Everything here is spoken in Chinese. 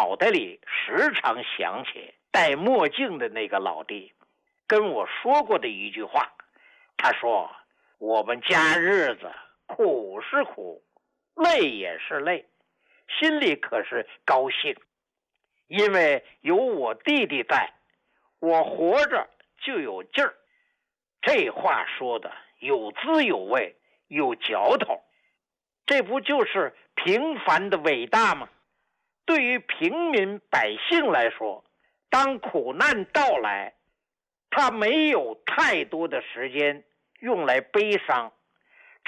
脑袋里时常想起戴墨镜的那个老弟跟我说过的一句话。他说，我们家日子苦是苦，累也是累，心里可是高兴，因为有我弟弟在，我活着就有劲儿。这话说的有滋有味，有嚼头，这不就是平凡的伟大吗？对于平民百姓来说，当苦难到来，他没有太多的时间用来悲伤，